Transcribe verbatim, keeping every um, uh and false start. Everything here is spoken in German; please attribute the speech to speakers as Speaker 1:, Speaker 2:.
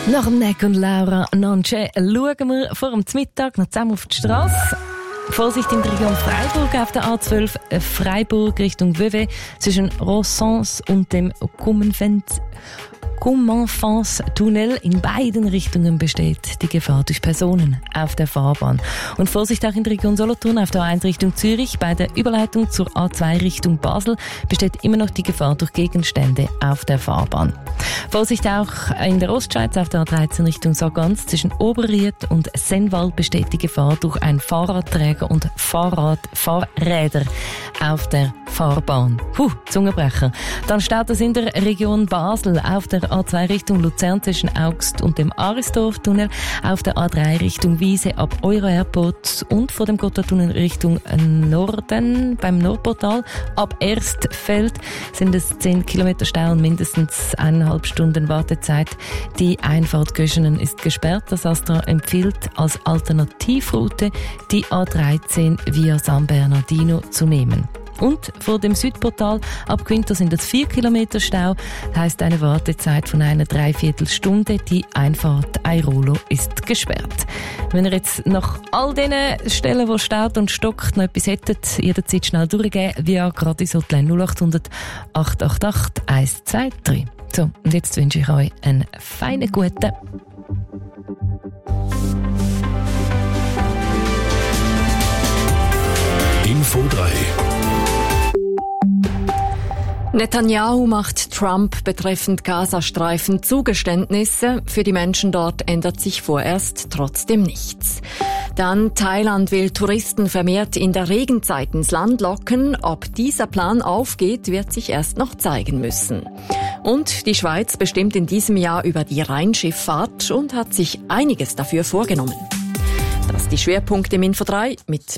Speaker 1: Nach dem Nick und Laura Nanche schauen wir vor dem Mittag noch zusammen auf die Strasse. Vorsicht in der Region Freiburg auf der A zwölf, Freiburg Richtung Vevey, zwischen Rossens und dem Comenfants-Tunnel. In beiden Richtungen besteht die Gefahr durch Personen auf der Fahrbahn. Und Vorsicht auch in der Region Solothurn auf der A eins Richtung Zürich. Bei der Überleitung zur A zwei Richtung Basel besteht immer noch die Gefahr durch Gegenstände auf der Fahrbahn. Vorsicht auch in der Ostschweiz auf der A dreizehn Richtung Sargans. Zwischen Oberried und Sennwald besteht die Gefahr durch einen Fahrradträger und Fahrrad Fahrräder auf der Fahrbahn. Puh, Zungenbrecher. Dann steht es in der Region Basel auf der A zwei Richtung Luzern zwischen Augst und dem Arisdorf-Tunnel, auf der A drei Richtung Wiese ab Euro-Airport und vor dem Gotthardtunnel Richtung Norden beim Nordportal. Ab Erstfeld sind es zehn Kilometer Stau und mindestens eineinhalb Stunden Wartezeit. Die Einfahrt Göschenen ist gesperrt. Das Astra empfiehlt als Alternativroute die A dreizehn via San Bernardino zu nehmen. Und vor dem Südportal ab Quinto sind es vier Kilometer Stau. Das heisst eine Wartezeit von einer Dreiviertelstunde. Die Einfahrt Airolo ist gesperrt. Wenn ihr jetzt nach all diesen Stellen, wo staut und stockt, noch etwas hättet, jederzeit schnell durchgehen via gratis Hotline null acht hundert acht acht acht eins zwei drei. So, und jetzt wünsche ich euch einen feinen guten.
Speaker 2: Info drei.
Speaker 3: Netanyahu macht Trump betreffend Gazastreifen Zugeständnisse. Für die Menschen dort ändert sich vorerst trotzdem nichts. Dann Thailand will Touristen vermehrt in der Regenzeit ins Land locken. Ob dieser Plan aufgeht, wird sich erst noch zeigen müssen. Und die Schweiz bestimmt in diesem Jahr über die Rheinschifffahrt und hat sich einiges dafür vorgenommen. Das ist die Schwerpunkte im Info drei mit